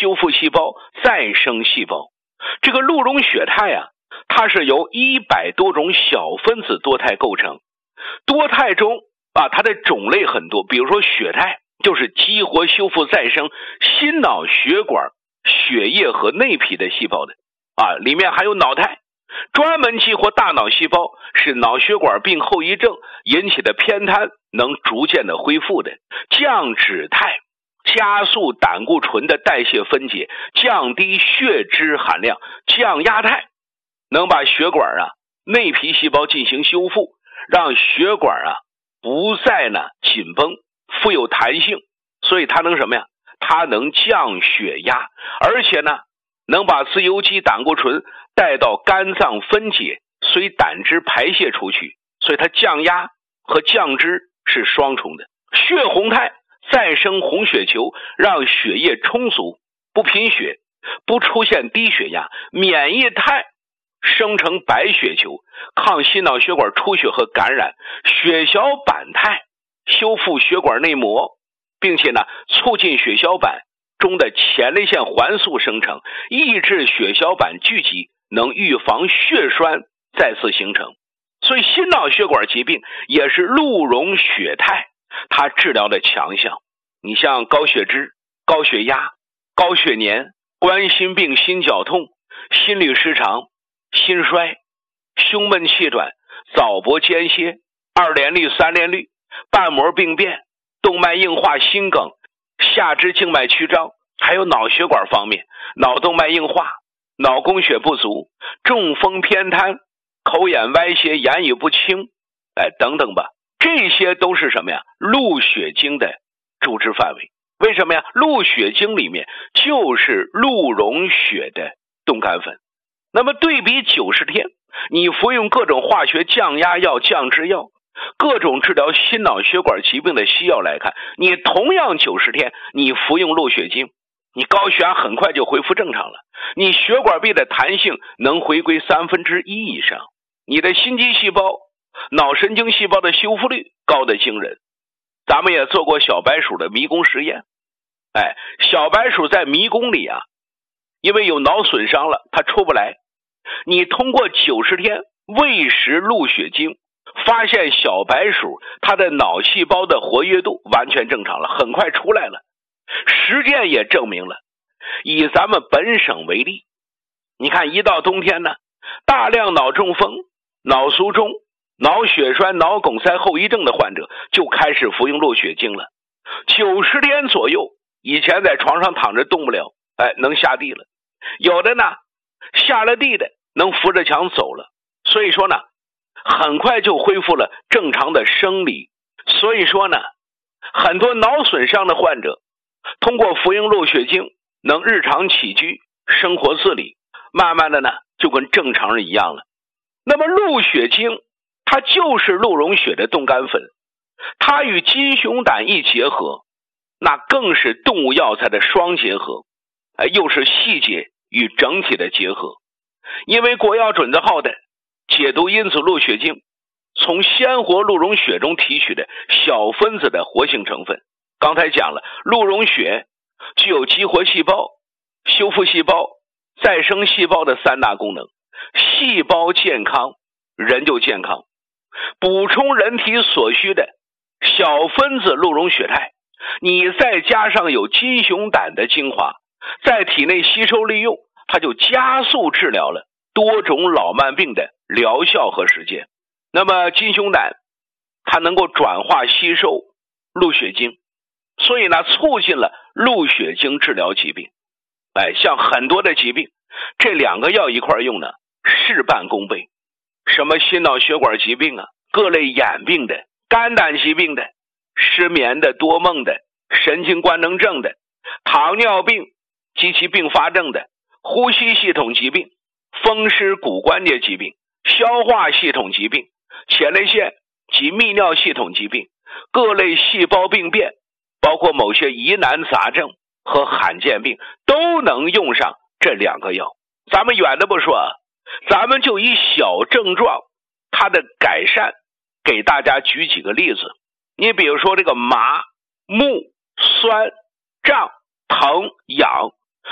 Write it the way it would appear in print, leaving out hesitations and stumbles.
修复细胞、再生细胞。这个鹿茸血肽啊，它是由100多种小分子多肽构成。多肽中啊，它的种类很多，比如说血肽就是激活、修复、再生心脑血管、血液和内皮的细胞的啊，里面还有脑肽，专门激活大脑细胞，使脑血管病后遗症引起的偏瘫能逐渐的恢复的。降脂肽加速胆固醇的代谢分解，降低血脂含量。降压肽能把血管啊、内皮细胞进行修复，让血管啊不再呢紧绷，富有弹性，所以它能什么呀？它能降血压，而且呢能把自由基胆固醇带到肝脏分解，随胆汁排泄出去，所以它降压和降脂是双重的。血红肽再生红血球，让血液充足，不贫血，不出现低血压。免疫肽生成白血球，抗心脑血管出血和感染。血小板肽修复血管内膜，并且呢促进血小板中的前列腺环素生成，抑制血小板聚集，能预防血栓再次形成。所以心脑血管疾病也是鹿茸血肽它治疗的强项。你像高血脂、高血压、高血粘、冠心病、心绞痛、心律失常、心衰、胸闷气短、早搏间歇、2联律、3联律、瓣膜病变、动脉硬化、心梗、下肢静脉曲张，还有脑血管方面，脑动脉硬化、脑供血不足、中风偏瘫、口眼歪斜、言语不清，等等吧，这些都是什么呀？鹿血精的主治范围。为什么呀？鹿血精里面就是鹿茸血的冻干粉。那么对比90天，你服用各种化学降压药、降脂药，各种治疗心脑血管疾病的西药来看，你同样90天，你服用鹿血精，你高血压很快就恢复正常了，你血管壁的弹性能回归1/3以上，你的心肌细胞、脑神经细胞的修复率高得惊人。咱们也做过小白鼠的迷宫实验，小白鼠在迷宫里啊，因为有脑损伤了，它出不来。你通过90天喂食鹿血精，发现小白鼠它的脑细胞的活跃度完全正常了，很快出来了。实践也证明了，以咱们本省为例，你看一到冬天呢，大量脑中风、脑卒中、脑血栓、脑梗塞后遗症的患者就开始服用鹿血精了。90天左右，以前在床上躺着动不了，能下地了。有的呢，下了地的能扶着墙走了。所以说呢，很快就恢复了正常的生理。所以说呢，很多脑损伤的患者通过服用鹿血精，能日常起居、生活自理，慢慢的呢，就跟正常人一样了。那么鹿血精它就是鹿茸血的冻干粉，它与金熊胆一结合，那更是动物药材的双结合，又是细节与整体的结合。因为国药准字号的解毒因子鹿血精，从鲜活鹿茸血中提取的小分子的活性成分。刚才讲了，鹿茸血具有激活细胞、修复细胞、再生细胞的3大功能。细胞健康，人就健康。补充人体所需的小分子鹿茸血肽，你再加上有金熊胆的精华，在体内吸收利用，它就加速治疗了多种老慢病的疗效和时间。那么金熊胆它能够转化吸收鹿血精，所以呢促进了鹿血精治疗疾病。像很多的疾病，这2个药一块用呢，事半功倍。什么心脑血管疾病啊，各类眼病的、肝胆疾病的、失眠的、多梦的、神经官能症的、糖尿病及其并发症的、呼吸系统疾病、风湿骨关节疾病、消化系统疾病、前列腺及泌尿系统疾病、各类细胞病变，包括某些疑难杂症和罕见病，都能用上这2个药。咱们远的不说啊，咱们就以小症状它的改善给大家举几个例子。你比如说这个麻、木、酸、胀、疼、痒，